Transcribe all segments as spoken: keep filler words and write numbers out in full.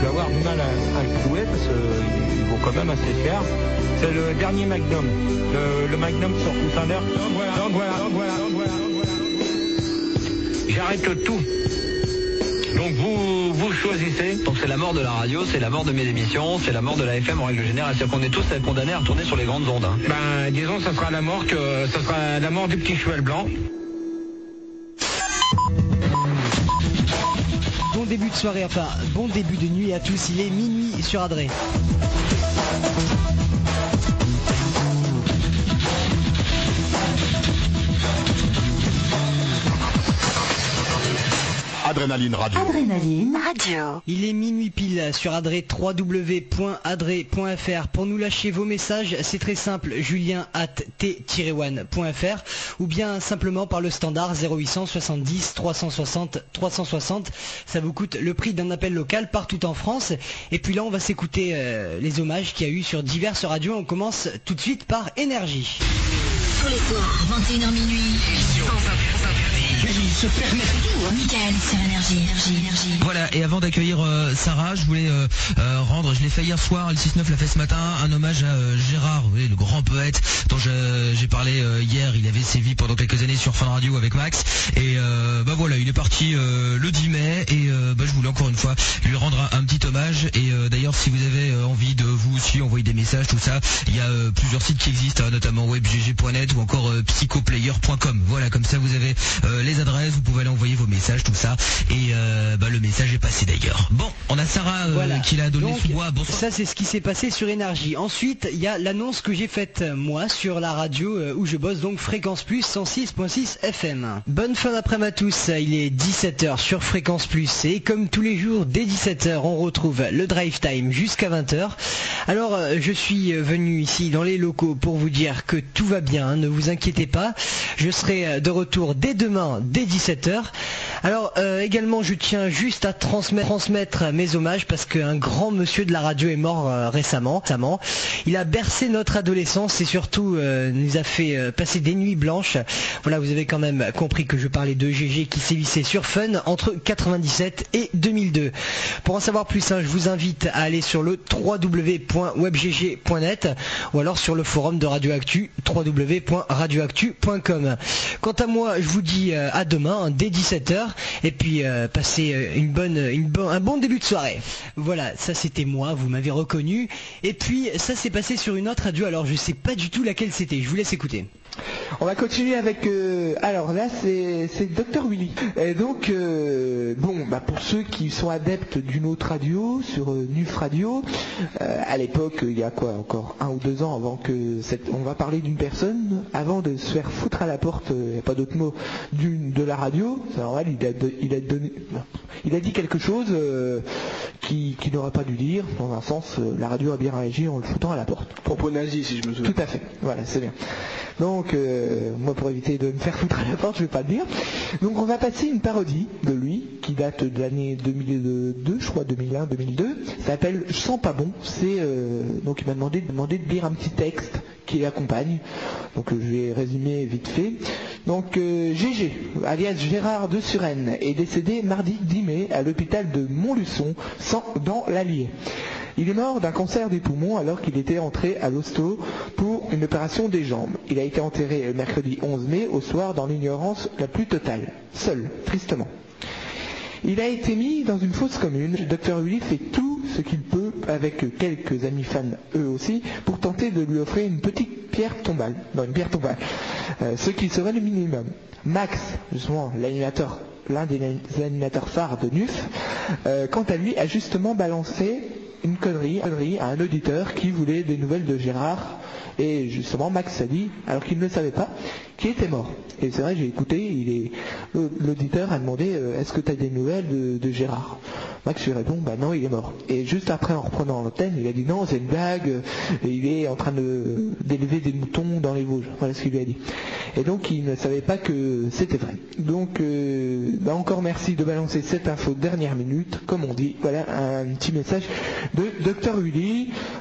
vais avoir du mal à, à le trouver parce qu'il vaut quand même assez cher. C'est le dernier Magnum, le, le Magnum sur coussin d'air. Donc voilà, donc voilà, donc voilà, donc voilà, donc voilà. J'arrête tout. Donc vous, vous choisissez. Donc c'est la mort de la radio, c'est la mort de mes émissions, c'est la mort de la F M en règle générale. C'est-à-dire qu'on est tous condamnés à retourner sur les grandes ondes. Hein. Ben disons, ça sera la mort que, ça sera la mort du petit cheval blanc. Bon début de soirée, enfin bon début de nuit à tous. Il est minuit sur Adré. Adrénaline Radio. Adrénaline Radio. Il est minuit pile sur Adré, w w w point adré point f r. Pour nous lâcher vos messages, c'est très simple, julien arobase t tiret one point f r ou bien simplement par le standard zéro huit cent soixante-dix trois cent soixante trois cent soixante. Ça vous coûte le prix d'un appel local partout en France. Et puis là, on va s'écouter euh, les hommages qu'il y a eu sur diverses radios. On commence tout de suite par Énergie. Tous les soirs, vingt et une heures minuit. Sans interdit. Il se permet tout, hein. Michael sur Énergie, Énergie, Énergie. Voilà, et avant d'accueillir euh, Sarah, je voulais euh, euh, rendre, je l'ai fait hier soir, le six neuf l'a fait ce matin, un hommage à euh, Gérard, vous voyez, le grand poète dont j'ai parlé euh, hier. Il avait sévi pendant quelques années sur Fun Radio avec Max. Et euh, bah voilà, il est parti euh, le dix mai. Et euh, bah, je voulais encore une fois lui rendre un, un petit hommage. Et euh, d'ailleurs, si vous avez euh, envie de vous aussi envoyer des messages, tout ça, il y a euh, plusieurs sites qui existent, hein, notamment webgg point net ou encore euh, psychoplayer point com. Voilà, comme ça vous avez euh, les adresses, vous pouvez aller envoyer vos messages, tout ça. Et euh, bah, le message est passé d'ailleurs. Bon, on a Sarah euh, voilà. qui l'a donné Donc, sous bois. Bonsoir. Ça, c'est ce qui s'est passé sur Énergie. Ensuite, il y a l'annonce que j'ai faite moi sur la radio euh, où je bosse, donc Fréquence Plus cent six point six F M. Bonne fin d'après-midi à tous. Il est dix-sept heures sur Fréquence Plus et comme tous les jours, dès dix-sept heures, on retrouve le Drive Time jusqu'à vingt heures. Alors, euh, je suis venu ici dans les locaux pour vous dire que tout va bien, hein, ne vous inquiétez pas. Je serai de retour dès demain, dès dix-sept heures. Alors euh, également je tiens juste à transmettre, transmettre mes hommages parce qu'un grand monsieur de la radio est mort euh, récemment, récemment. Il a bercé notre adolescence et surtout euh, nous a fait euh, passer des nuits blanches. Voilà, vous avez quand même compris que je parlais de G G qui sévissait sur Fun entre quatre-vingt-dix-sept et deux mille deux. Pour en savoir plus, hein, je vous invite à aller sur le w w w point webgg point net ou alors sur le forum de Radioactu, w w w point radioactu point com. Quant à moi, je vous dis euh, à demain, hein, dès dix-sept heures. Et puis euh, passez une bonne, une bon, un bon début de soirée. Voilà, ça c'était moi, vous m'avez reconnu. Et puis ça s'est passé sur une autre radio, alors je sais pas du tout laquelle c'était, je vous laisse écouter. On va continuer avec... Euh, alors là, c'est docteur Willy. Et donc, euh, bon, bah pour ceux qui sont adeptes d'une autre radio, sur euh, N U F Radio, euh, à l'époque, il y a quoi, encore un ou deux ans avant que... Cette, on va parler d'une personne, avant de se faire foutre à la porte, il euh, n'y a pas d'autre mot, d'une de la radio, c'est normal, il a, de, il a, donné, il a dit quelque chose euh, qui, qui n'aurait pas dû dire, dans un sens, euh, la radio a bien réagi en le foutant à la porte. Propos nazis, si je me souviens. Tout à fait, voilà, c'est bien. Donc, euh, moi pour éviter de me faire foutre à la porte, je vais pas le dire. Donc on va passer une parodie de lui, qui date de l'année deux mille deux, je crois, deux mille un deux mille deux. Ça s'appelle « Je sens pas bon ». C'est euh, donc il m'a demandé, demandé de lire un petit texte qui l'accompagne. Donc euh, je vais résumer vite fait. Donc euh, G G, alias Gérard de Suresnes, est décédé mardi dix mai à l'hôpital de Montluçon, dans l'Allier. Il est mort d'un cancer des poumons alors qu'il était entré à l'hosto pour une opération des jambes. Il a été enterré le mercredi onze mai au soir dans l'ignorance la plus totale, seul, tristement. Il a été mis dans une fosse commune. Le docteur Willy fait tout ce qu'il peut, avec quelques amis fans eux aussi, pour tenter de lui offrir une petite pierre tombale. Non, une pierre tombale. Euh, ce qui serait le minimum. Max, justement, l'animateur, l'un des animateurs phares de N U F, euh, quant à lui, a justement balancé une connerie, une connerie à un auditeur qui voulait des nouvelles de Gérard. Et justement, Max a dit, alors qu'il ne le savait pas, qu'il était mort. Et c'est vrai, j'ai écouté, il est, l'auditeur a demandé, euh, est-ce que tu as des nouvelles de, de Gérard? Max lui répond, bah non, il est mort. Et juste après, en reprenant l'antenne, il a dit, non, c'est une blague, et il est en train de, d'élever des moutons dans les Vosges. Voilà ce qu'il lui a dit. Et donc, il ne savait pas que c'était vrai. Donc, euh, bah encore merci de balancer cette info de dernière minute. Comme on dit, voilà un petit message de docteur Willy.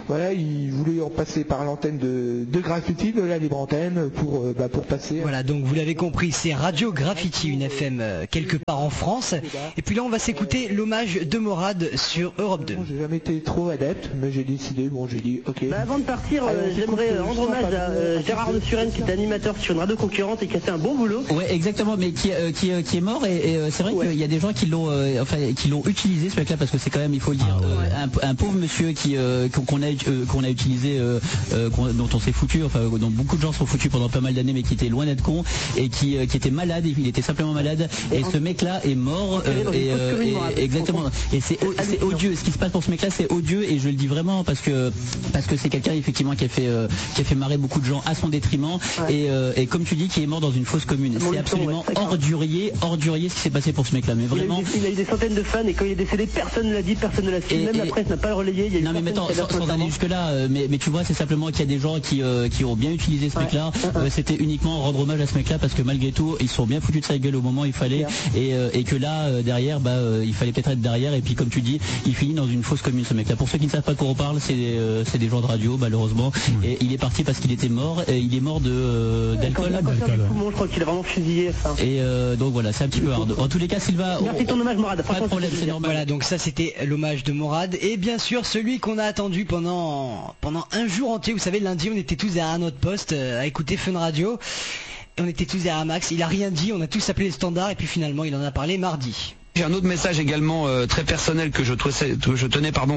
voilà, il voulait en passer par l'antenne de, de Graffiti, de la libre antenne, pour, euh, bah, pour passer. Voilà, donc vous l'avez compris, c'est Radio Graffiti, une F M euh, quelque part en France. Et puis là, on va s'écouter l'hommage de Morad sur Europe deux. Bon, j'ai jamais été trop adepte, mais j'ai décidé, bon, j'ai dit, ok. Bah, avant de partir, euh, j'aimerais rendre hommage à euh, Gérard de Suresnes, qui est animateur sur une radio concurrente et qui a fait un bon boulot. Ouais, exactement, mais qui, euh, qui, euh, qui est mort et, et euh, c'est vrai ouais. qu'il y a des gens qui l'ont, euh, enfin, qui l'ont utilisé ce mec-là parce que c'est quand même, il faut le dire, ah, ouais. euh, un, un pauvre monsieur qui euh, qu'on a euh, qu'on a utilisé, euh, euh, qu'on, dont on s'est foutu, enfin, dont beaucoup de gens sont foutus pendant pas mal d'années, mais qui était loin d'être con et qui, euh, qui était malade. Il était simplement malade et, et ce mec-là est mort. Euh, et, euh, et, exactement. Et c'est, c'est odieux. Ce qui se passe pour ce mec-là, c'est odieux et je le dis vraiment parce que parce que c'est quelqu'un effectivement qui a fait euh, qui a fait marrer beaucoup de gens à son détriment ouais. et, euh, et comme tu dis, qui est mort dans une fosse commune. C'est absolument ouais, ordurier, ordurier ce qui s'est passé pour ce mec-là. Mais vraiment. Il a, eu des, il a eu des centaines de fans et quand il est décédé, personne ne l'a dit, personne ne l'a su. Même et, la presse n'a pas le relayé. Il y a eu non mais mettons, sans, sans aller jusque là, euh, mais, mais tu vois, c'est simplement qu'il y a des gens qui euh, qui ont bien utilisé ce ouais. mec-là. Euh, c'était uniquement rendre hommage à ce mec-là parce que malgré tout, ils sont bien foutus de sa gueule au moment où il fallait et, euh, et que là euh, derrière, bah euh, il fallait peut-être être derrière et puis comme tu dis, il finit dans une fausse commune ce mec-là. Pour ceux qui ne savent pas de quoi on parle, c'est euh, c'est des gens de radio malheureusement mmh. et il est parti parce qu'il était mort. Et il est mort de euh, d'alcool. Je crois qu'il a vraiment fusillé. Enfin. Et euh, donc voilà, c'est un petit peu hard. En tous les cas, Sylvain. Merci ton hommage, Morad. Pas de problème, c'est normal. Voilà, donc ça c'était l'hommage de Morad et bien sûr celui qu'on a attendu pendant pendant un jour entier. Vous savez, lundi, on était tous derrière notre poste euh, à écouter Fun Radio. Et on était tous derrière Max. Il a rien dit. On a tous appelé les standards et puis finalement, il en a parlé mardi. J'ai un autre message également euh, très personnel que je, troussais, que je tenais pardon,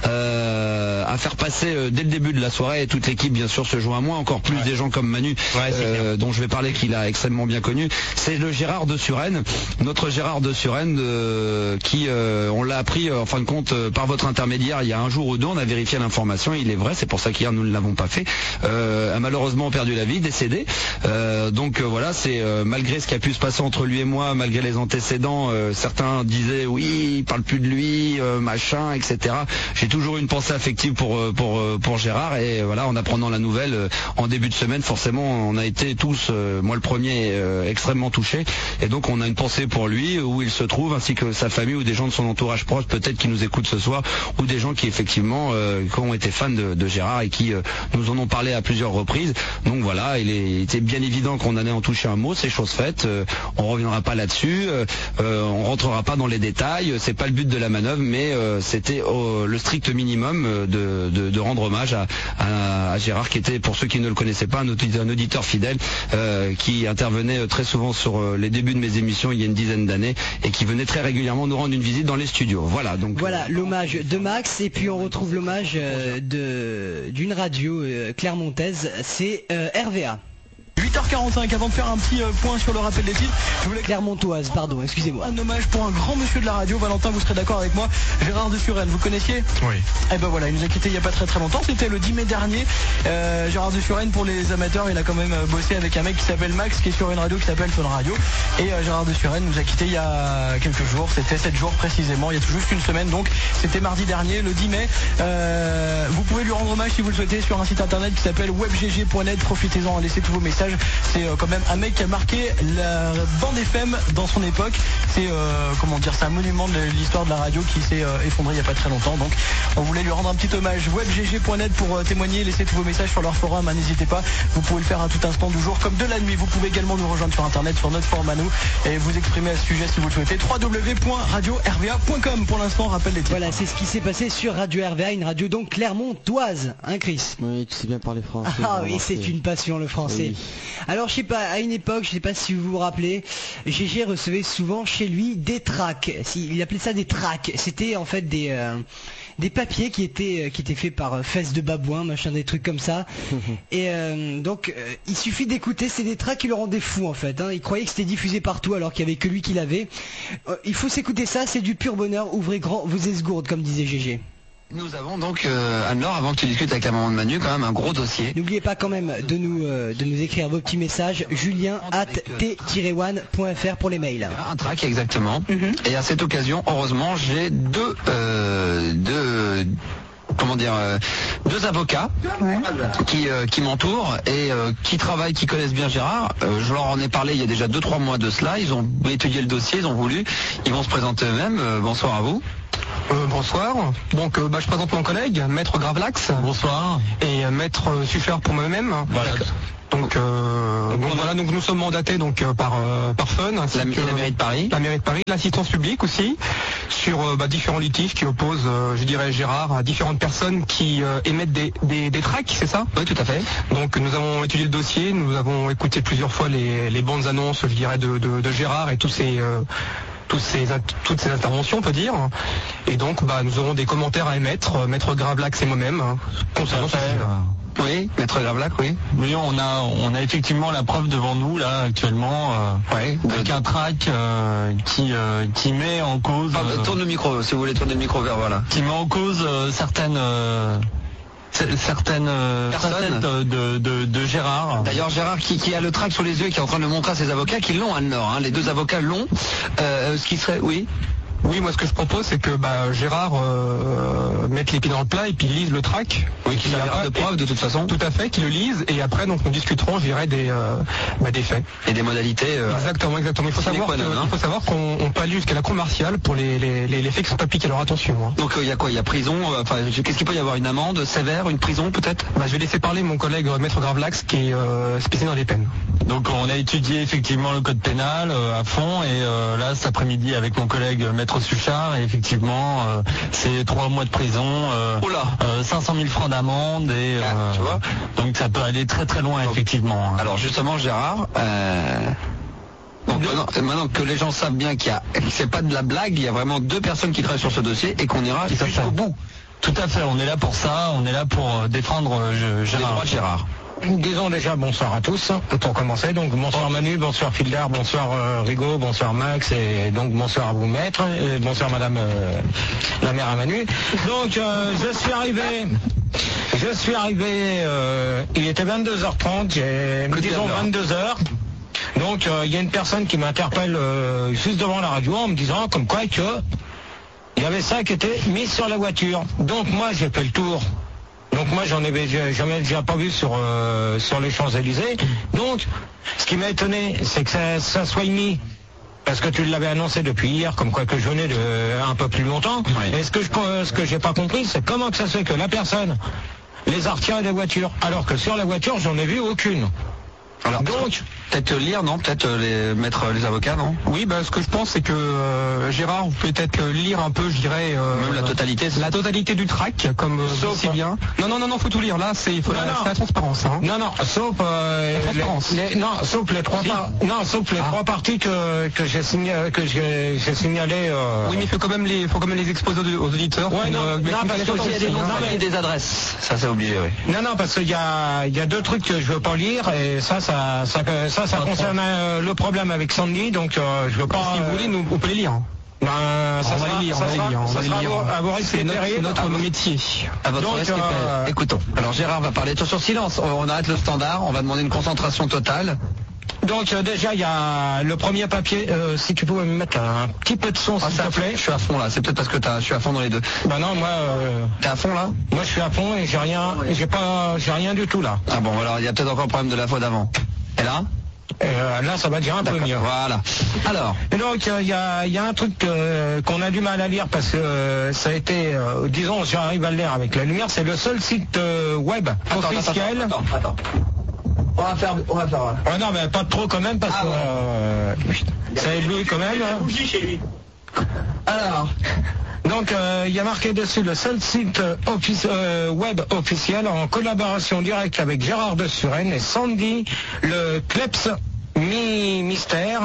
euh, à faire passer euh, dès le début de la soirée et toute l'équipe bien sûr se joint à moi, encore plus ouais. des gens comme Manu ouais, euh, dont je vais parler qu'il a extrêmement bien connu. C'est le Gérard de Suresnes, notre Gérard de Suresnes euh, qui euh, on l'a appris euh, en fin de compte euh, par votre intermédiaire il y a un jour ou deux, on a vérifié l'information, il est vrai, c'est pour ça qu'hier nous ne l'avons pas fait, euh, a malheureusement perdu la vie, décédé. Euh, donc euh, voilà, c'est euh, malgré ce qui a pu se passer entre lui et moi, malgré les antécédents, euh, certains disait oui, il parle plus de lui, euh, machin, et cetera. J'ai toujours une pensée affective pour pour pour Gérard et voilà, en apprenant la nouvelle euh, en début de semaine, forcément, on a été tous, euh, moi le premier, euh, extrêmement touchés et donc on a une pensée pour lui où il se trouve ainsi que sa famille ou des gens de son entourage proche peut-être qui nous écoutent ce soir ou des gens qui effectivement euh, qui ont été fans de, de Gérard et qui euh, nous en ont parlé à plusieurs reprises. Donc voilà, il, est, il était bien évident qu'on allait en toucher un mot, c'est chose faite. Euh, on reviendra pas là-dessus, euh, on rentrera pas dans les détails, c'est pas le but de la manœuvre, mais euh, c'était euh, le strict minimum euh, de, de, de rendre hommage à, à, à Gérard, qui était, pour ceux qui ne le connaissaient pas, un auditeur, un auditeur fidèle euh, qui intervenait très souvent sur euh, les débuts de mes émissions il y a une dizaine d'années et qui venait très régulièrement nous rendre une visite dans les studios. Voilà, donc voilà l'hommage de Max et puis on retrouve l'hommage euh, de d'une radio euh, clermontaise, c'est euh, R V A. huit heures quarante-cinq, avant de faire un petit euh, point sur le rappel des titres, je voulais Clermontoise, pardon, excusez-moi. Un hommage pour un grand monsieur de la radio, Valentin, vous serez d'accord avec moi, Gérard de Suresnes, vous connaissiez? Oui. Et ben voilà, il nous a quitté il n'y a pas très très longtemps, c'était le dix mai dernier. Euh, Gérard de Suresnes, pour les amateurs, il a quand même euh, bossé avec un mec qui s'appelle Max, qui est sur une radio qui s'appelle Fun Radio. Et euh, Gérard de Suresnes nous a quitté il y a quelques jours, c'était sept jours précisément, il y a tout juste une semaine, donc c'était mardi dernier, le dix mai. Euh, vous pouvez lui rendre hommage si vous le souhaitez sur un site internet qui s'appelle webgg point net, profitez-en, laissez tous vos messages. C'est euh, quand même un mec qui a marqué la bande F M dans son époque. C'est euh, comment dire, c'est un monument de l'histoire de la radio qui s'est euh, effondré il n'y a pas très longtemps. Donc on voulait lui rendre un petit hommage. webgg point net pour euh, témoigner, laissez tous vos messages sur leur forum, hein, n'hésitez pas. Vous pouvez le faire à tout instant du jour comme de la nuit. Vous pouvez également nous rejoindre sur internet sur notre forum à nous et vous exprimer à ce sujet si vous le souhaitez. w w w point radio r v a point com. Pour l'instant, rappel les titres. Voilà, c'est ce qui s'est passé sur Radio R V A, une radio donc clermontoise, hein Chris? Oui, tu sais bien parler français. Ah oui, c'est une passion le français. Oui. Alors je sais pas, à une époque, je sais pas si vous vous rappelez, G G recevait souvent chez lui des tracts. Il appelait ça des tracts. C'était en fait des euh, des papiers qui étaient qui étaient faits par euh, fesses de babouin, machin, des trucs comme ça. Et euh, donc euh, il suffit d'écouter, c'est des tracts qui le rendaient fou en fait. Hein. Il croyait que c'était diffusé partout alors qu'il y avait que lui qui l'avait. Euh, il faut s'écouter ça, c'est du pur bonheur. Ouvrez grand vos esgourdes, comme disait G G. Nous avons donc, euh, Anne-Laure, avant que tu discutes avec la maman de Manu, quand même un gros dossier. N'oubliez pas quand même de nous, euh, de nous écrire vos petits messages, julien arobase t tiret one point f r pour les mails. Un track, exactement. Mm-hmm. Et à cette occasion, heureusement, j'ai deux, euh, deux, comment dire, euh, deux avocats ouais. qui, euh, qui m'entourent et euh, qui travaillent, qui connaissent bien Gérard. Euh, je leur en ai parlé il y a déjà deux trois mois de cela. Ils ont étudié le dossier, ils ont voulu. Ils vont se présenter eux-mêmes. Euh, bonsoir à vous. Euh, bonsoir. Donc euh, bah, je présente mon collègue, Maître Gravelax. Bonsoir. Et euh, Maître Suffler pour moi-même. Voilà. Donc, euh, donc voilà, donc nous sommes mandatés donc euh, par euh, par Fun, ainsi La, que la mairie de Paris. la mairie de Paris, l'assistance publique aussi, sur euh, bah, différents litiges qui opposent, euh, je dirais Gérard, à différentes personnes qui euh, émettent des, des, des tracts, c'est ça? Oui, tout à fait. Donc nous avons étudié le dossier, nous avons écouté plusieurs fois les, les bandes annonces, je dirais, de, de, de Gérard et tous ces euh, tous ces, toutes ces interventions, on peut dire. Et donc, bah, nous aurons des commentaires à émettre, euh, Maître Gravelax et moi-même, hein, concernant ce sujet. Oui, Maître Gravelax, oui. Oui, on a, on a effectivement la preuve devant nous, là, actuellement, euh, ouais, avec un track euh, qui, euh, qui met en cause... Ah, bah, tourne le micro, si vous voulez tourner le micro vers voilà. Qui met en cause euh, certaines... Euh, certaines personnes de, de, de, de Gérard. D'ailleurs Gérard qui, qui a le tract sur les yeux et qui est en train de le montrer à ses avocats qui l'ont à Nord, hein. Les deux avocats l'ont. Euh, ce qui serait, oui. Oui, moi ce que je propose c'est que bah, Gérard euh, mette les pieds dans le plat et puis lise le track. Oui, qu'il a de preuves de toute façon. Tout à fait, qu'il le lise et après donc nous discuterons, je dirais, des, euh, bah, des faits. Et des modalités. Euh, exactement, exactement. Il faut savoir, que, hein. il faut savoir qu'on on peut aller jusqu'à la cour martiale pour les, les, les, les faits qui sont appliqués. Alors attention. Hein. Donc il euh, y a quoi? Il y a prison, euh, enfin qu'est-ce qu'il peut y avoir? Une amende sévère, une prison peut-être? Bah, je vais laisser parler mon collègue euh, Maître Gravelax qui est euh, spécialisé dans les peines. Donc on a étudié effectivement le code pénal euh, à fond et euh, là cet après-midi avec mon collègue Maître Suchard et effectivement euh, c'est trois mois de prison, euh, euh, cinq cent mille francs d'amende et ah, euh, tu vois donc ça peut aller très très loin effectivement. Alors justement Gérard, euh... donc maintenant, maintenant que les gens savent bien qu'il y a, c'est pas de la blague, il y a vraiment deux personnes qui travaillent sur ce dossier et qu'on ira jusqu'au bout. Tout à fait, on est là pour ça, on est là pour défendre euh, Gérard. Les droits de Gérard. Disons déjà bonsoir à tous, pour commencer. Donc bonsoir Manu, bonsoir Fildar, bonsoir euh, Rigaud, bonsoir Max, et donc bonsoir à vous maîtres, et bonsoir madame euh, la mère à Manu. Donc euh, je suis arrivé, je suis arrivé, euh, il était vingt-deux heures trente, j'ai, disons vingt-deux heures. Donc il euh, y a une personne qui m'interpelle euh, juste devant la radio en me disant comme quoi que il y avait ça qui était mis sur la voiture. Donc moi j'ai fait le tour. Donc moi j'en avais jamais déjà pas vu sur euh, sur les Champs-Élysées. Donc ce qui m'a étonné c'est que ça, ça soit mis parce que tu l'avais annoncé depuis hier comme quoi que je venais de un peu plus longtemps. Oui. Et ce que je ce que j'ai pas compris c'est comment que ça se fait que la personne les a retirés des voitures alors que sur la voiture j'en ai vu aucune. Alors, donc, peut-être lire, non? Peut-être les mettre les avocats, non? Oui, bah, ce que je pense, c'est que euh, Gérard, vous pouvez peut-être lire un peu, je dirais, euh, même la totalité, la totalité du track, comme euh, sauf si bien. Non, non, non, non, faut tout lire. Là, c'est faut non, la, non. la transparence. Hein. Non, non, sauf euh, la transparence. Les, les, non, sauf les trois, par... non, sauf les ah. trois parties que que j'ai signalé, que j'ai, j'ai signalé. Euh... Oui, mais il faut quand même les, faut quand même les exposer aux, aux auditeurs. Ouais, non, euh, non, parce que il y a des noms et des adresses. Ça, c'est obligé, oui. Non, non, parce qu'il y a, il y a deux trucs que je veux pas lire et ça, ça, ça, ça, ça concerne euh, le problème avec Sandy, donc euh, je veux pas. Si vous voulez, nous, on peut les lire. Ben, ça on va les lire, on va les lire, on va les lire. À vos risques et périls. C'est notre métier. À votre risque et périls. Écoutons. Alors Gérard va parler. Attention, silence. On arrête le standard. On va demander une concentration totale. Donc euh, déjà il y a le premier papier, euh, si tu pouvais me mettre un petit peu de son ah, s'il te plaît. Je suis à fond là, c'est peut-être parce que t'as, je suis à fond dans les deux. Bah non moi euh, t'es à fond là? Moi je suis à fond et j'ai rien, j'ai pas, j'ai rien du tout là. Ah bon alors il y a peut-être encore le problème de la fois d'avant. Et là? Euh, là ça va déjà un D'accord, peu mieux. Voilà. Alors. Et donc il euh, y, a, y a un truc euh, qu'on a du mal à lire parce que euh, ça a été, euh, disons j'arrive à le lire avec la lumière, c'est le seul site euh, web attends, officiel. Attends, attends, attends. On va faire, on va faire. Voilà. Oh non mais pas trop quand même parce ah, que euh, ça éblouit quand même. Il y a la bougie chez lui. Alors. Donc il euh, y a marqué dessus le seul site office, euh, web officiel en collaboration directe avec Gérard de Suresnes et Sandy, le Kleps Mi Mystère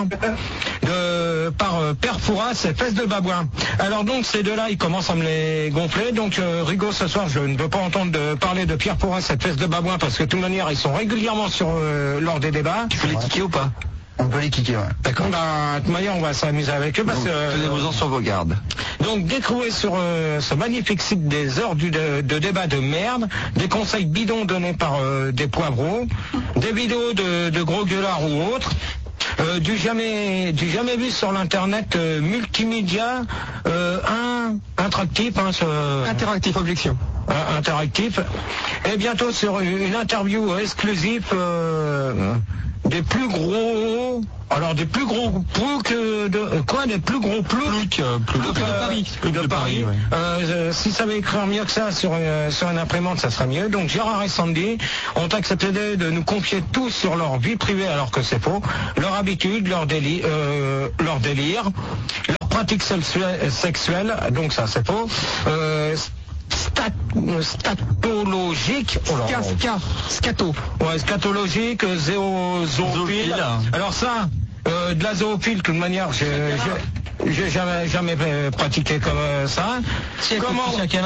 de par euh, Père Fouras et Fesses de Babouin. Alors donc ces deux-là ils commencent à me les gonfler. Donc euh, Rigaud ce soir je ne veux pas entendre de parler de Pierre Fouras et Fesses de Babouin parce que de toute manière ils sont régulièrement sur euh, lors des débats. Tu peux les kicker ou pas? On peut les kicker, ouais. D'accord. Ben, de toute manière, on va s'amuser avec eux parce que... Euh, tenez-vous-en sur vos gardes. Donc, découvrez sur euh, ce magnifique site des heures du, de, de débat de merde, des conseils bidons donnés par euh, des poivreaux, des vidéos de, de gros gueulards ou autres, euh, du jamais du jamais vu sur l'internet euh, multimédia, euh, un, interactif, hein, ce, interactif, objection. Euh, interactif, et bientôt sur une, une interview exclusive... Euh, des plus gros Alors des plus gros ploucs que de euh, quoi des plus gros ploucs euh, ploucs de Paris, de, de Paris. Ouais. Euh, euh, si ça veut écrire mieux que ça sur euh, sur une imprimante, ça serait mieux. Donc Gérard et Sandy ont accepté de, de nous confier tout sur leur vie privée, alors que c'est faux, leur habitude, leur délire, euh, leur délire, leur pratique sexuelle, donc ça c'est faux. Euh, Stat, statologique, oh là, Ska, scato, ouais, scatologique, zéo, zoophile. Alors ça, euh, de la zoophile, de toute manière, j'ai, j'ai, j'ai jamais, jamais pratiqué comme euh, ça. Si Comment Quelle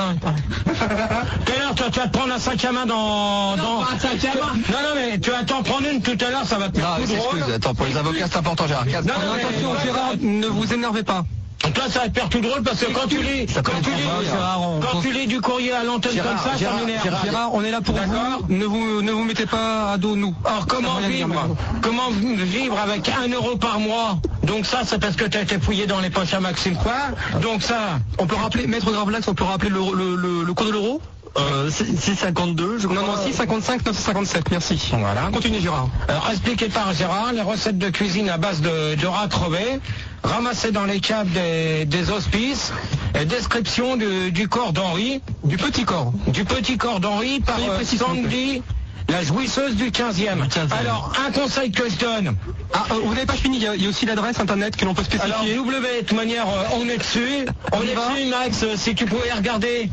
heure toi, tu vas te prendre un sac à main dans, non, dans... pas un sac à main. Non, non, mais tu vas t'en prendre une tout à l'heure, ça va te faire tout drôle. Attends, pour les avocats, c'est important, Gérard. Non, non, non, attention, Gérard, ne vous énervez pas. Donc là, ça va te faire tout drôle parce que quand tu lis, quand tu lis, quand tu lis du courrier à l'antenne comme ça, ça m'énerve. Gérard, on est là pour vous. Ne vous, ne vous mettez pas à dos nous. Alors comment vivre, comment vivre avec un euro par mois? Donc ça, c'est parce que tu as été fouillé dans les poches à Maxime quoi. Donc ça, on peut rappeler, Maître Gravelax, on peut rappeler le, le, le, le cours de l'euro. Euh, six cinquante-deux, je crois. Non, non, six cinquante-cinq, neuf cent cinquante-sept, merci. Voilà. Continue, Gérard. Alors, expliqué par Gérard, les recettes de cuisine à base de, de rats crevés, ramassées dans les caves des, des hospices, et description du, du corps d'Henri. Du petit corps. Du petit corps d'Henri par euh, Sandy, la jouisseuse du quinzième. Alors, un conseil que je donne. Ah, euh, vous n'avez pas fini, il y, a, il y a aussi l'adresse internet que l'on peut spécifier. Alors, W, de toute manière, euh, on est dessus. On, on est va. dessus, Max, euh, si tu pouvais regarder.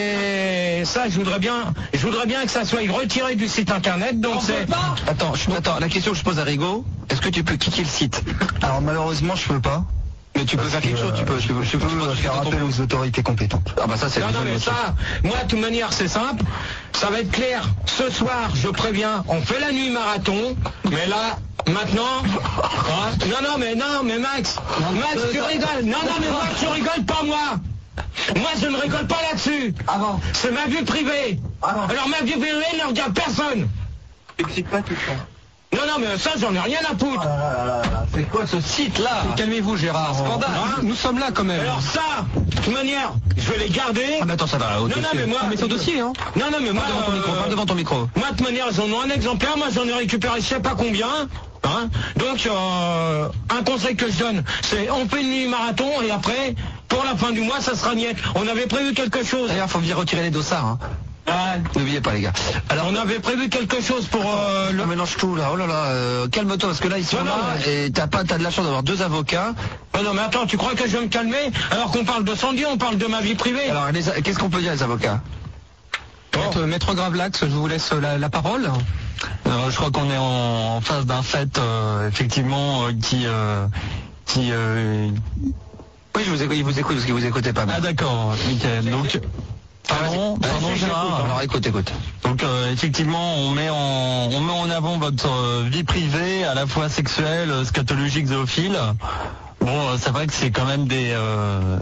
Et ça, je voudrais bien, je voudrais bien que ça soit retiré du site internet. Donc, c'est... Attends, je, attends, la question que je pose à Rigaud, est-ce que tu peux kicker le site? Alors, malheureusement, je peux pas. Mais tu peux faire quelque chose, tu peux, je peux, je peux, je peux faire appel aux autorités compétentes. Ah bah ça c'est. Non, non mais ça, moi de toute manière c'est simple, ça va être clair. Ce soir, je préviens, on fait la nuit marathon, mais là, maintenant, hein, non non mais non mais Max, Max tu rigoles, non non mais Max tu rigoles pas moi. Moi je ne rigole pas là-dessus. Avant. C'est ma vie privée. Avant. Alors ma vie privée ne regarde personne. T'excites pas tout ça. Non, non, mais ça, j'en ai rien à foutre. Ah, c'est quoi ce site-là? Calmez-vous, Gérard. Scandale. Hein, nous sommes là quand même. Alors ça, de toute manière, je vais les garder. Ah, mais attends, ça va. Non, non, mais moi. Mais ton dossier, hein. Non, non, mais moi. Devant ton micro, euh, devant ton micro. Moi, de toute manière, j'en ai un exemplaire. Moi, j'en ai récupéré je sais pas combien. Hein. Donc, euh, un conseil que je donne, c'est on fait une nuit marathon et après, pour la fin du mois, ça sera niette. On avait prévu quelque chose. D'ailleurs, faut bien retirer les dossards, hein. Ah. N'oubliez pas les gars. Alors on avait prévu quelque chose pour euh, le... On mélange tout là, oh là là, euh, calme-toi parce que là ils sont non, là non, mais... et t'as pas t'as de la chance d'avoir deux avocats. Oh non mais attends, tu crois que je vais me calmer alors qu'on parle de Sandy, on parle de ma vie privée. Alors les... qu'est-ce qu'on peut dire les avocats? Maître, Maître Gravelax, je vous laisse la, la parole. Euh, je crois qu'on est en, en face d'un fait euh, effectivement euh, qui euh, qui euh... Oui je vous écoute, vous écoute parce que vous écoutez pas mal. Ah d'accord, Michael. Donc Pardon, pardon Gérard. Alors écoute, écoute. Donc euh, effectivement, on met en on met en avant votre euh, vie privée, à la fois sexuelle, euh, scatologique, zoophile. Bon, euh, c'est vrai que c'est quand même des, euh,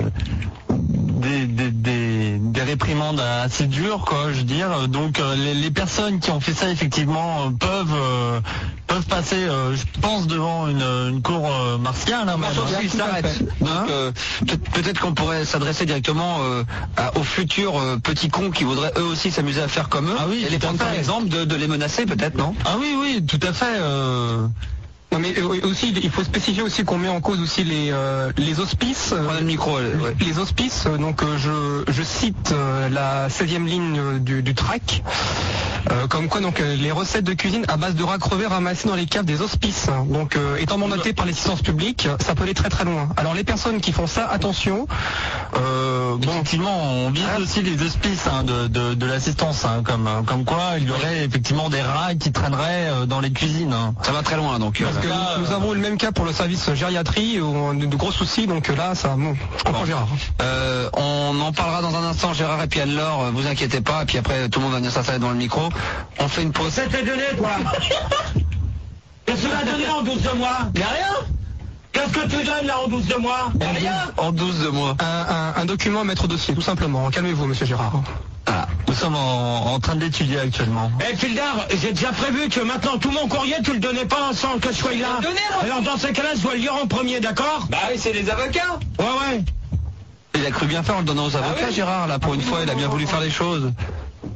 des, des des des réprimandes assez dures, quoi, je veux dire. Donc euh, les, les personnes qui ont fait ça effectivement euh, peuvent euh, peuvent passer, euh, je pense, devant une, une cour euh, martiale. Hein, bah, il s'arrête. Donc hein euh, peut-être qu'on pourrait s'adresser directement euh, à, aux futurs euh, petits cons qui voudraient eux aussi s'amuser à faire comme eux. Ah oui, et les prendre par exemple de, de les menacer peut-être, non? Ah oui, oui, tout à fait. Euh... Non mais euh, aussi il faut spécifier aussi qu'on met en cause aussi les euh, les hospices. Euh, le micro. Ouais. Les hospices. Euh, donc euh, je je cite euh, la seizième ligne du, du track. Euh, comme quoi donc euh, les recettes de cuisine à base de rats crevés ramassés dans les caves des hospices. Donc euh, étant mandaté par l'assistance publique, ça peut aller très très loin. Alors les personnes qui font ça, attention. Euh, bon, effectivement, on vise ah. aussi les hospices hein, de, de, de l'assistance, hein, comme comme quoi il y aurait effectivement des rats qui traîneraient euh, dans les cuisines. Hein. Ça va très loin donc. Parce que là, nous, nous avons le même cas pour le service gériatrie, où on a de gros soucis, donc là ça bon, je comprends bon. Gérard. Euh, on en parlera dans un instant, Gérard et puis Anne-Laure, vous inquiétez pas, et puis après tout le monde va venir s'installer devant le micro. On fait une pause. C'était donné toi. Qu'est-ce que tu m'as donné en douze de mois? Y'a rien. Qu'est-ce que tu donnes là en douze de mois? Rien. En douze de mois. Un, un, un document à mettre au dossier, tout simplement. Calmez-vous, monsieur Gérard. Ah, nous sommes en, en train d'étudier actuellement. Eh hey, Fildar, j'ai déjà prévu que maintenant tout mon courrier tu le donnais pas sans que je sois là. Donner, alors dans ces cas-là je dois le lire en premier, d'accord? Bah oui, c'est les avocats. Ouais ouais. Il a cru bien faire en le donnant aux avocats, ah oui. Gérard, là pour une fois il a bien voulu faire les choses. Et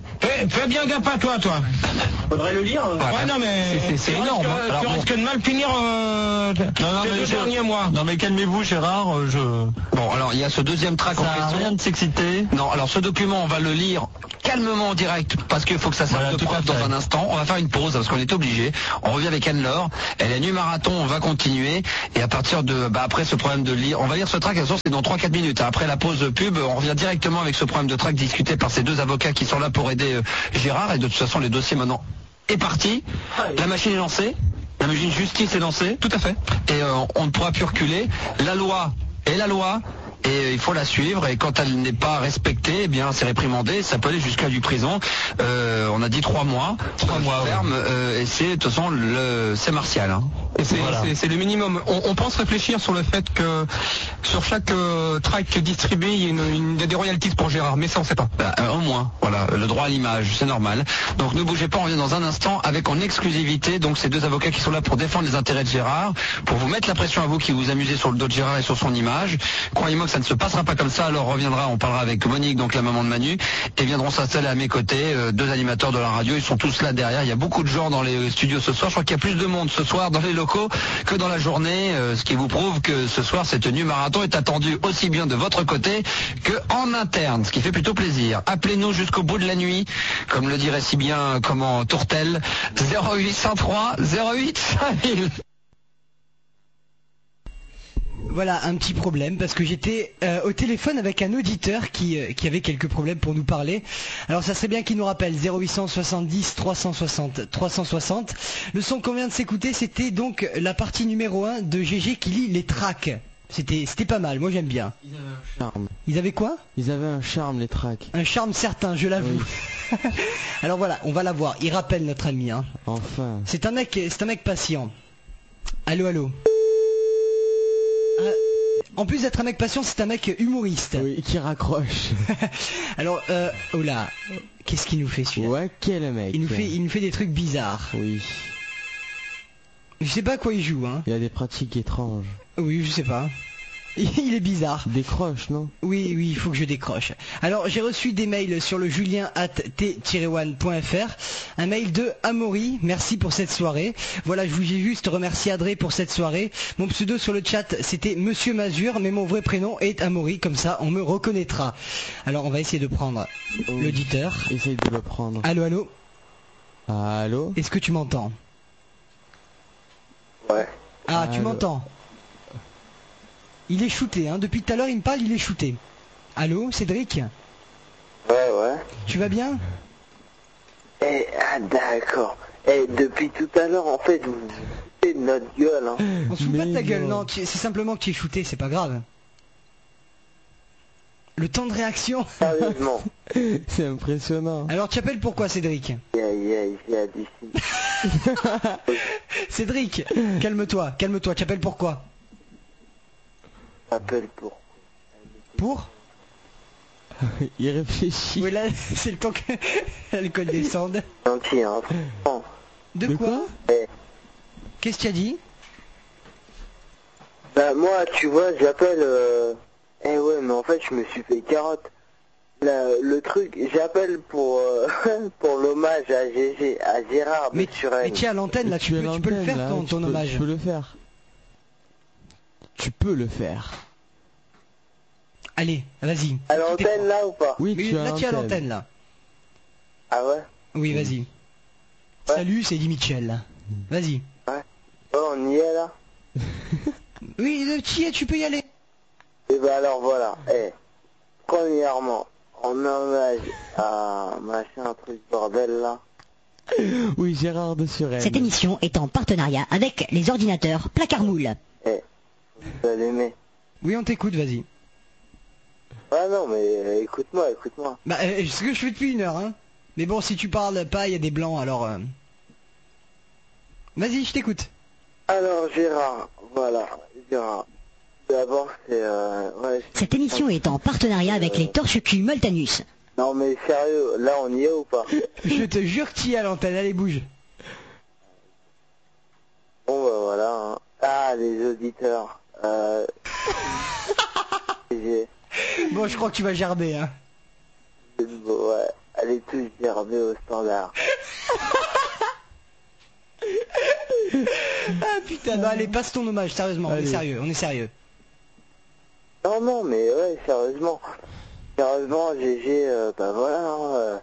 fais, fais bien gaffe à toi, toi. Faudrait le lire. Ouais, ouais non, mais c'est énorme. Risques, Alors, tu bon. risques de mal finir euh, Non, non, les mais deux je- derniers mois. Non mais calmez-vous Gérard, euh, je... Bon, alors il y a ce deuxième track en Ça a question. rien de s'exciter. Non, alors ce document, on va le lire calmement en direct parce qu'il faut que ça serve Voilà, de tout à preuve dans fait. un instant. On va faire une pause parce qu'on est obligé. On revient avec Anne-Laure. Elle est nu marathon, on va continuer. Et à partir de, bah, après ce problème de lire, on va lire ce track, c'est dans trois quatre minutes. Après la pause pub, on revient directement avec ce problème de track discuté par ces deux avocats qui sont là pour aider euh, Gérard. Et de toute façon, les dossiers maintenant est parti. La machine est lancée. La machine justice est lancée. Tout à fait. Et euh, on ne pourra plus reculer. La loi est la loi. Et euh, il faut la suivre, et quand elle n'est pas respectée, eh bien c'est réprimandé, ça peut aller jusqu'à du prison. Euh, on a dit trois mois, trois mois ferme, euh, et c'est de toute façon le c'est martial. Hein. Et c'est Voilà. c'est- c'est le minimum. On, on pense réfléchir sur le fait que sur chaque euh, track distribué, il y, a une- une- il y a des royalties pour Gérard, mais ça on sait pas. Bah, euh, au moins, voilà, le droit à l'image, c'est normal. Donc ne bougez pas, on revient dans un instant avec en exclusivité donc ces deux avocats qui sont là pour défendre les intérêts de Gérard, pour vous mettre la pression à vous qui vous amusez sur le dos de Gérard et sur son image. Croyez-moi que ça ne se passera pas comme ça, alors on reviendra, on parlera avec Monique, donc la maman de Manu, et viendront s'installer à mes côtés, euh, deux animateurs de la radio, ils sont tous là derrière, il y a beaucoup de gens dans les studios ce soir, je crois qu'il y a plus de monde ce soir dans les locaux que dans la journée, euh, ce qui vous prouve que ce soir cette tenue marathon est attendue aussi bien de votre côté que en interne, ce qui fait plutôt plaisir. Appelez-nous jusqu'au bout de la nuit, comme le dirait si bien comment Tourtel, zéro huit cent trois zéro huit cinq mille. Voilà, un petit problème parce que j'étais euh, au téléphone avec un auditeur qui, euh, qui avait quelques problèmes pour nous parler. Alors ça serait bien qu'il nous rappelle zéro huit cent soixante-dix trois cent soixante trois cent soixante. Le son qu'on vient de s'écouter, c'était donc la partie numéro un de G G qui lit les tracks. C'était c'était pas mal, moi j'aime bien. Ils avaient un charme. Ils avaient quoi? Ils avaient un charme, les tracks. Un charme certain, je l'avoue. Alors voilà, on va la voir. Il rappelle notre ami. Hein. Enfin. C'est un mec, c'est un mec patient. Allô, allô. Euh, en plus d'être un mec patient, c'est un mec humoriste. Oui, qui raccroche. Alors, euh, oh là, qu'est-ce qu'il nous fait celui-là? Ouais, quel mec. Il nous fait, il nous fait des trucs bizarres. Oui. Je sais pas à quoi il joue, hein. Il a des pratiques étranges. Oui, je sais pas. Il est bizarre. Décroche, non? Oui, oui, il faut que je décroche. Alors, j'ai reçu des mails sur le julien arobase t tiret one point f r. Un mail de Amaury. Merci pour cette soirée. Voilà, je voulais juste remercier Adré pour cette soirée. Mon pseudo sur le chat, c'était Monsieur Mazur, mais mon vrai prénom est Amaury. Comme ça, on me reconnaîtra. Alors, on va essayer de prendre Oh, l'auditeur. Essaye de le prendre. Allô, allô. Allô? Est-ce que tu m'entends? Ouais. Ah, tu Allô. m'entends? Il est shooté, hein. Depuis tout à l'heure, il me parle, il est shooté. Allô, Cédric? Ouais, ouais. Tu vas bien? Eh, ah, d'accord. Eh, depuis tout à l'heure, en fait, vous vous foutez de notre gueule, hein. On se fout pas de ta Mais gueule, non. non, tu- c'est simplement que tu es shooté, c'est pas grave. Le temps de réaction. Sérieusement. C'est impressionnant. Alors tu appelles pourquoi, Cédric? Aïe, aïe, j'ai la d'ici. Cédric, calme-toi, calme-toi, tu appelles pourquoi? J'appelle pour. Pour? Il réfléchit. Oui, là, c'est le temps que l'alcool descende. Gentil, hein. franchement. De, De quoi, quoi Eh, Qu'est-ce que tu as dit? bah, moi, tu vois, j'appelle. Euh... Eh ouais, mais en fait, je me suis fait carotte. La- le truc, j'appelle pour euh, pour l'hommage à G G, à Gérard de Mais, Suresnes. mais tu es à l'antenne, là, tu, es à peux, tu peux le l'antenne, faire, là, ton, tu ton peux- hommage. Tu peux le faire. Tu peux le faire. Allez, vas-y. À l'antenne, là, ou pas? Oui, Mais tu es à là, tu es à l'antenne. l'antenne, là. Ah ouais? Oui, vas-y. Salut, c'est Eddie Mitchell. Vas-y. Oh, on y est, là? Oui, le petit, tu peux y aller. Et bah alors voilà, eh, premièrement, en hommage à machin truc bordel là. Oui, Gérard de Suresnes. Cette émission est en partenariat avec les ordinateurs Placard Moule. Eh, vous allez aimer. Oui, on t'écoute, vas-y. Ah non mais euh, écoute-moi, écoute-moi. Bah, euh, c'est ce que je fais depuis une heure, hein. Mais bon, si tu parles pas, il y a des blancs, alors... euh, Vas-y, je t'écoute. Alors Gérard, voilà, Gérard. D'abord c'est... Euh, ouais, c'est- Cette émission est en partenariat avec les torches-cul Moltanus. Non mais sérieux, là on y est ou pas? Je te jure que tu y es à l'antenne, allez, bouge. Bon bah voilà, hein. Ah les auditeurs, euh... G G. Bon, je crois que tu vas gerber, hein. Bon, ouais. allez tous gerber au standard. Ah putain, non, allez, passe ton hommage, sérieusement, on Allez. est sérieux, on est sérieux. Non, non, mais ouais, sérieusement. Sérieusement, G G, euh, bah voilà, hein, euh,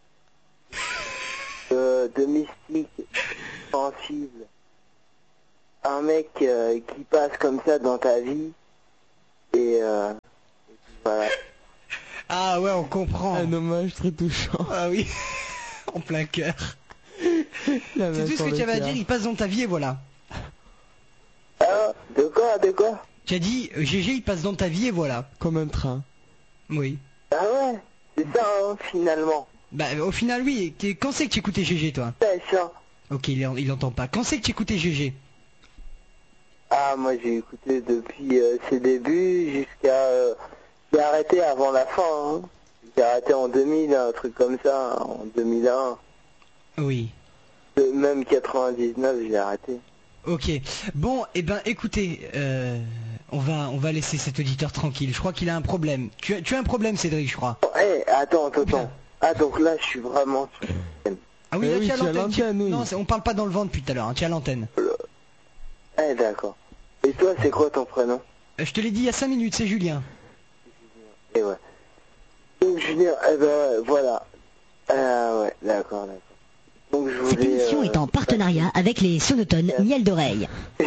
euh, de mystique, sensible. Un mec euh, qui passe comme ça dans ta vie, et, euh, et puis voilà. Ah ouais, on comprend. Un hommage très touchant. Ah oui, en plein cœur. La C'est main tout ce sur que le tu avais à cœur. dire, il passe dans ta vie et voilà. Ah, de quoi, de quoi? Tu as dit, euh, G G, il passe dans ta vie et voilà. Comme un train. Oui. Ah ouais, c'est ça, hein, finalement. Bah, au final, oui. Et quand c'est que tu écoutais G G, toi? C'est ça. Ok, il, en- il entend pas. Quand c'est que tu écoutais G G? Ah, moi j'ai écouté depuis euh, ses débuts jusqu'à... Euh, j'ai arrêté avant la fin, hein. J'ai arrêté en deux mille, un truc comme ça, hein, en deux mille un. Oui. Euh, Même quatre-vingt-dix-neuf, j'ai arrêté. Ok. Bon, eh ben, écoutez, euh, on va, on va laisser cet auditeur tranquille. Je crois qu'il a un problème. Tu as, tu as un problème, Cédric, je crois. Eh, attends, attends, attends. Ah, donc là, je suis vraiment... Ah oui, Eh là, oui, tu as tu as l'antenne. tu- l'antenne, oui. Non, c'est- on parle pas dans le vent depuis tout à l'heure. Hein, tu as l'antenne. Eh, d'accord. Et toi, c'est quoi ton prénom? Euh, je te l'ai dit il y a cinq minutes, c'est Julien. Eh ouais. Donc, Julien, eh ben, voilà. Ah ouais, d'accord, d'accord. Donc, je Cette voulais... émission euh, est en partenariat avec les sonotones Miel d'oreille.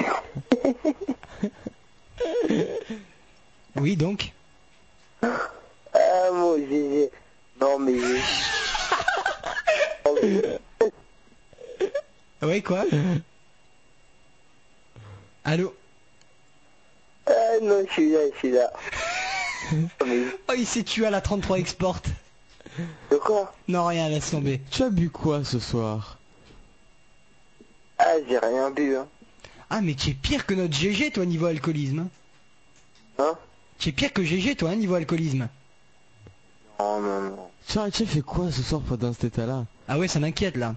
Oui, donc. Ah, mon G G. Non, mais... Oui, quoi? Allô? Ah non, je suis là, je suis là. Mais- Oh, il s'est tué à la trente-trois Export. De quoi? Non, rien, laisse tomber. Tu as bu quoi ce soir? Ah, j'ai rien bu, hein. Ah, mais tu es pire que notre G G, toi, niveau alcoolisme. Hein? Tu es pire que G G, toi, hein, niveau alcoolisme. Non, non, non. Tu as, tu as fait quoi ce soir pendant cet état-là? Ah ouais, ça m'inquiète, là.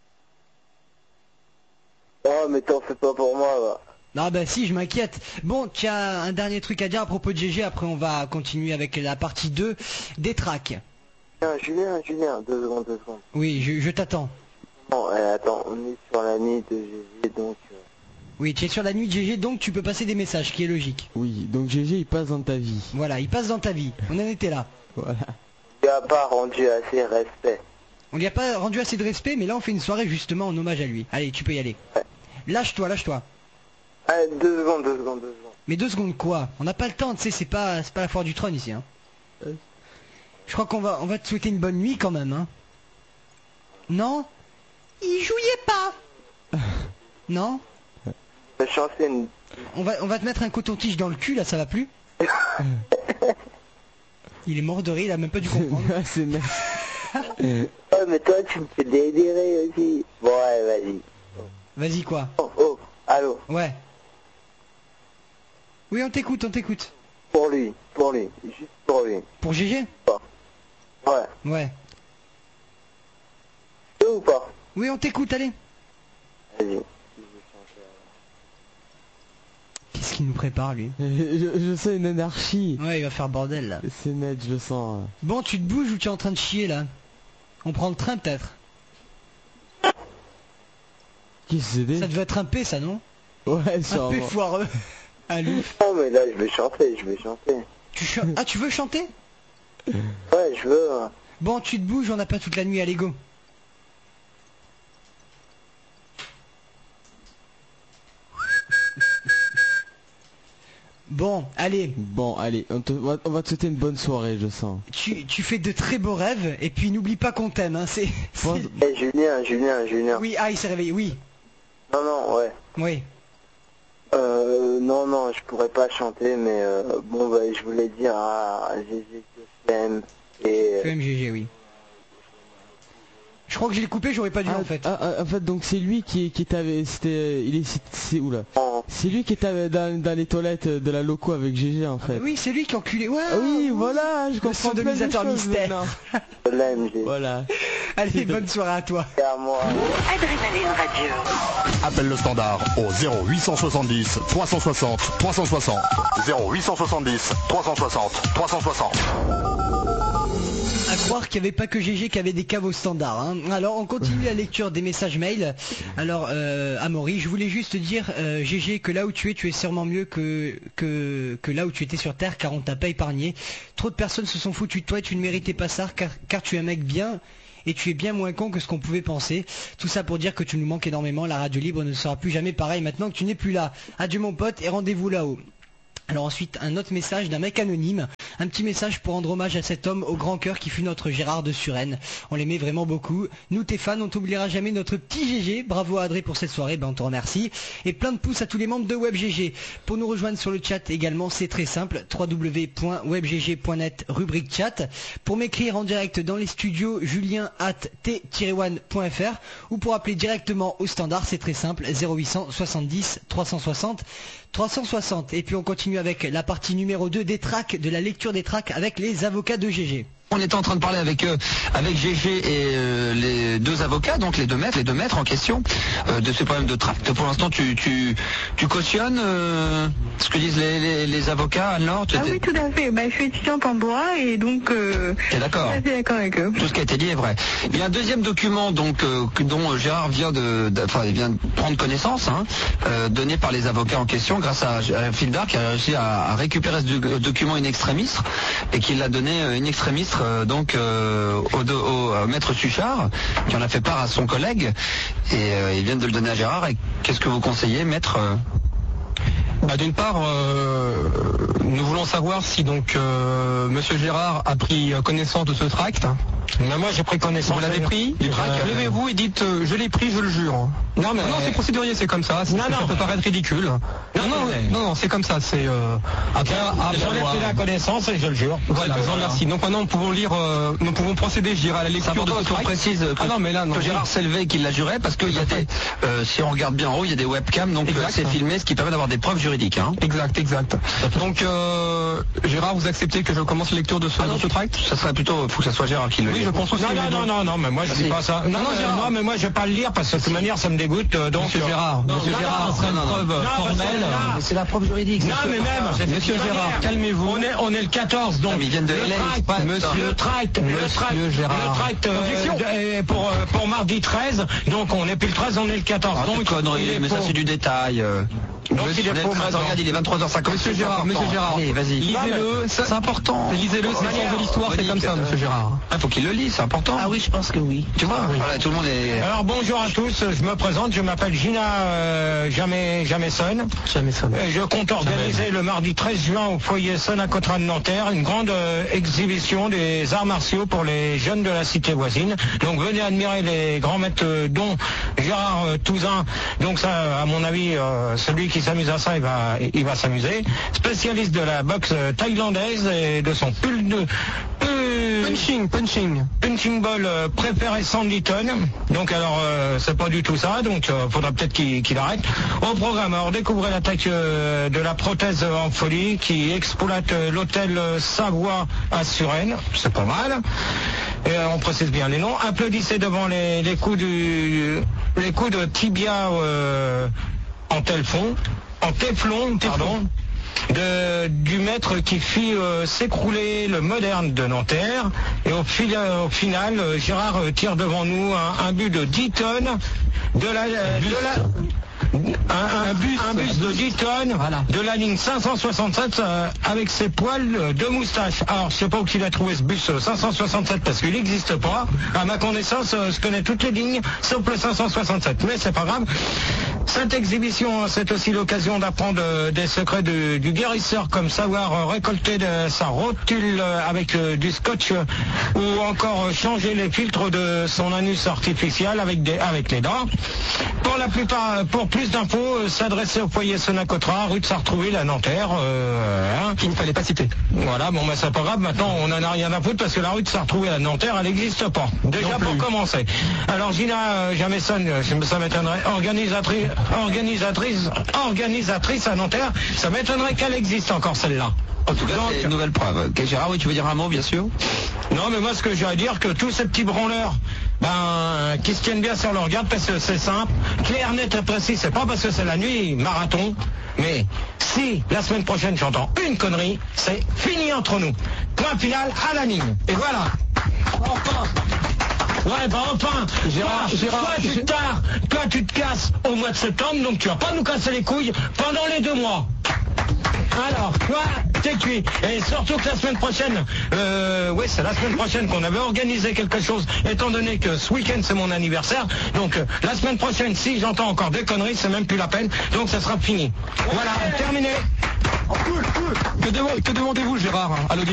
Oh, mais t'en fais pas pour moi, va. Non, bah si, je m'inquiète. Bon, tu as un dernier truc à dire à propos de G G, après on va continuer avec la partie deux des tracks. Julien, Julien, Julien, deux secondes, deux secondes. Oui, je, je t'attends. Bon, eh, attends, on est sur la nuit de G G, donc... euh, Oui, tu es sur la nuit de G G, donc tu peux passer des messages, ce qui est logique. Oui, donc G G il passe dans ta vie. Voilà, il passe dans ta vie. On en était là. Voilà. Tu as pas rendu assez respect. On lui a pas rendu assez de respect, mais là on fait une soirée justement en hommage à lui. Allez, tu peux y aller. Lâche-toi, lâche-toi. Allez, deux secondes, deux secondes, deux secondes. Mais deux secondes quoi? On n'a pas le temps, tu sais, c'est pas, c'est pas la foire du trône ici. Hein. Je crois qu'on va, on va te souhaiter une bonne nuit quand même. Hein. Non? Il jouait pas. Non? La chanter une... On va, on va te mettre un coton-tige dans le cul, là, ça va plus? Il est mort de rire, il a même pas dû comprendre. C'est net. Oh, mais toi, tu me fais délirer aussi. Bon, ouais, vas-y. Vas-y quoi? Oh, oh, allô? Ouais. Oui, on t'écoute, on t'écoute. Pour lui, pour lui, juste pour lui. Pour G G? Ouais. Ouais. Tu veux ou pas? Oui, on t'écoute, allez. Vas-y. Qu'est-ce qu'il nous prépare, lui? je, je sens une anarchie. Ouais, il va faire bordel, là. C'est net, je le sens. Bon, tu te bouges ou tu es en train de chier, là? On prend le train, peut-être? Qu'est-ce que c'est? Ça devait être un P, ça, non? Ouais, Un sûrement. P foireux. Un louf. Non, mais là, je vais chanter, je vais chanter. Tu ch- Ah, tu veux chanter? Ouais, je veux. hein. Bon, tu te bouges, on n'a pas toute la nuit à l'ego. Bon, allez. Bon, allez, on, te- on va, on va te souhaiter une bonne soirée, je sens. Tu, tu fais de très beaux rêves, et puis n'oublie pas qu'on t'aime, hein, c'est... c'est- Eh, Julien, Julien, Julien. Oui, ah, il s'est réveillé, oui. Non, non, ouais. Oui. Euh, non, non, je pourrais pas chanter, mais euh, bon, bah, je voulais dire à G G que je t'aime. Et... F M G G, oui. Je crois que je l'ai coupé, j'aurais pas dû, Ah, en fait. ah, ah, en fait, donc c'est lui qui, qui t'avait... C'était... Il est... C'est, c'est où, là? C'est lui qui était dans, dans les toilettes de la loco avec G G, en fait. Oui, c'est lui qui enculé. Ouais, Ah oui, voilà, je comprends plein de sodomisateur choses mystère. maintenant. Je l'aime, G G. Voilà. Allez, bonne soirée à toi. C'est à moi. Adrénaline Radio. Appelle le standard au zéro huit cent soixante-dix trois cent soixante trois cent soixante. zéro huit cent soixante-dix trois cent soixante trois cent soixante. Un croire qu'il n'y avait pas que G G qui avait des caves au standard. Hein. Alors on continue la lecture des messages mail. Alors euh, Amaury, je voulais juste dire euh, G G que là où tu es, tu es sûrement mieux que, que, que là où tu étais sur Terre, car on t'a pas épargné. Trop de personnes se sont foutues de toi et tu ne méritais pas ça, car, car tu es un mec bien. Et tu es bien moins con que ce qu'on pouvait penser. Tout ça pour dire que tu nous manques énormément. La radio libre ne sera plus jamais pareil maintenant que tu n'es plus là. Adieu mon pote et rendez-vous là-haut. Alors ensuite, un autre message d'un mec anonyme. Un petit message pour rendre hommage à cet homme au grand cœur qui fut notre Gérard de Suresnes. On l'aimait vraiment beaucoup. Nous, tes fans, on t'oubliera jamais notre petit G G. Bravo à Adré pour cette soirée, ben on te remercie. Et plein de pouces à tous les membres de WebGG. Pour nous rejoindre sur le chat également, c'est très simple. w w w point webgg point net, rubrique chat. Pour m'écrire en direct dans les studios, julien arobase t tiret one point f r. Ou pour appeler directement au standard, c'est très simple. zéro huit cent soixante-dix trois cent soixante trois cent soixante. Et puis on continue avec la partie numéro deux des tracks, de la lecture des tracks avec les avocats de G G. On était en train de parler avec euh, avec G G et euh, les deux avocats, donc les deux maîtres, les deux maîtres en question, euh, de ce problème de tract. Pour l'instant, tu tu tu cautionnes euh, ce que disent les, les, les avocats, Anne-Laure? Ah oui, tout à fait. Bah, je suis étudiante en droit et donc. Euh, T'es d'accord? Je suis d'accord avec eux. Tout ce qui a été dit est vrai. Il y a un deuxième document donc euh, dont Gérard vient de, de enfin, il vient de prendre connaissance, hein, euh, donné par les avocats en question grâce à, à Fildar qui a réussi à, à récupérer ce do- document in extremis et qui l'a donné euh, in extremis euh, donc euh, au, au, au maître Suchard qui en a fait part à son collègue et euh, ils viennent de le donner à Gérard. Et qu'est-ce que vous conseillez, maître? Bah, d'une part, euh, nous voulons savoir si donc euh, Monsieur Gérard a pris connaissance de ce tract. Mais moi j'ai pris connaissance. Vous l'avez pris du tract. Euh, Levez-vous et dites euh, je l'ai pris, je le jure. Non mais non, c'est procédurier, c'est comme ça. C'est, non, ça non. peut paraître ridicule. Non non, mais... non, non, c'est comme ça. C'est euh, après, après j'en ai pris la connaissance et je le jure. Voilà, je vous remercie. Donc maintenant nous pouvons lire, euh, nous pouvons procéder, je dirais, à la lecture de ce tract. Précise que, ah non mais là non, que Gérard s'est levé et qu'il l'a juré parce qu'il y a des, euh, si on regarde bien en haut, il y a des webcams, donc euh, c'est filmé, ce qui permet d'avoir des preuves juridiques. Hein. Exact, exact. Donc euh, Gérard, vous acceptez que je commence la lecture de ce, ah non, de ce tract? Ça serait plutôt, faut que ça soit Gérard qui le lit. Oui, je pense aussi. Non, non, non, non, non, mais moi je dis pas ça. Non, non, Gérard. non, mais moi je vais pas le lire parce que de toute manière ça me dégoûte. Donc Monsieur Gérard, Monsieur Gérard, ça serait une preuve formelle. C'est la preuve juridique. Non, mais même, Monsieur Gérard, calmez-vous. On est, on est le quatorze, donc. Ils viennent de L A. Monsieur le tract, le tract, le tract euh, pour pour mardi treize. Donc on est plus le treize, on est le quatorze. Ah, donc connerie, mais ça c'est du détail. Donc il est faux. Regarde, il est vingt-trois heures cinquante. Monsieur Gérard, Monsieur Gérard, allez, vas-y. Lisez-le, c'est important. Lisez-le, c'est le sens de l'histoire, c'est comme ça, Monsieur Gérard. Il faut qu'il le lise, c'est important. Ah oui, je pense que oui. Tu vois, voilà, tout le monde est. Alors bonjour à tous, je me présente, je m'appelle Gina euh, Jamais Jameson. Jameson. Je compte organiser le mardi treize juin au foyer Son à Cotran de Nanterre une grande euh, exhibition des arts martiaux pour les jeunes de la cité voisine. Donc venez admirer les grands maîtres euh, dont Gérard euh, Touzin. Donc ça, à mon avis, euh, celui qui s'amuse à ça, il va, il va s'amuser. Spécialiste de la boxe euh, thaïlandaise et de son pull de euh, punching, punching, punching ball euh, préféré Sandy Tonne. Donc alors euh, c'est pas du tout ça. Donc euh, faudra peut-être qu'il, qu'il arrête. Au programme, alors découvrez l'attaque euh, de la prothèse en folie qui exploite euh, l'hôtel Savoie à Suresnes. C'est pas mal. Et euh, on précise bien les noms. Applaudissez devant les, les coups du les coups de tibia euh, en téflon, en téflon, pardon, de, du maître qui fit euh, s'écrouler le moderne de Nanterre. Et au, fil, au final, euh, Gérard euh, tire devant nous un, un but de dix tonnes de la, euh, de la Un, un, bus, un bus de dix tonnes voilà. De la ligne cinq cent soixante-sept euh, avec ses poils de moustache. Alors je sais pas où il a trouvé ce bus euh, cinq cent soixante-sept parce qu'il n'existe pas. À ma connaissance, euh, je connais toutes les lignes sauf le cinq cent soixante-sept. Mais c'est pas grave. Cette exhibition, c'est aussi l'occasion d'apprendre euh, des secrets de, du guérisseur, comme savoir euh, récolter de sa rotule euh, avec euh, du scotch euh, ou encore euh, changer les filtres de son anus artificiel avec, des, avec les dents. Pour la plupart, pour plus d'infos, euh, s'adresser au foyer Sonacotra, rue de Sartrouville à Nanterre, euh, hein, qu'il ne fallait pas citer. Voilà, bon, ben c'est pas grave. Maintenant, on en a rien à foutre parce que la rue de Sartrouville à Nanterre, elle n'existe pas. Déjà pour commencer. Alors Gina euh, Jameson, ça m'étonnerait, organisatrice, organisatrice, organisatrice à Nanterre, ça m'étonnerait qu'elle existe encore celle-là. En tout cas, c'est une nouvelle preuve. Okay, Gérard, oui, tu veux dire un mot, bien sûr? Non, mais moi, ce que j'ai à dire, que tous ces petits branleurs, ben, qui se tiennent bien sur leur garde, parce que c'est simple, clair, net et précis, c'est pas parce que c'est la nuit, marathon, mais si la semaine prochaine j'entends une connerie, c'est fini entre nous. Point final à la ligne. Et voilà. Enfin. Ouais, bah enfin, Gérard, toi, Gérard, toi, tu te tards, toi tu te casses au mois de septembre, donc tu vas pas nous casser les couilles pendant les deux mois. Alors, toi, t'es cuit. Et surtout que la semaine prochaine, euh, ouais, c'est la semaine prochaine qu'on avait organisé quelque chose, étant donné que ce week-end c'est mon anniversaire. Donc, euh, la semaine prochaine, si j'entends encore des conneries, c'est même plus la peine. Donc, ça sera fini. Voilà, terminé. Que, demandez-vous, Gérard, à l'audience?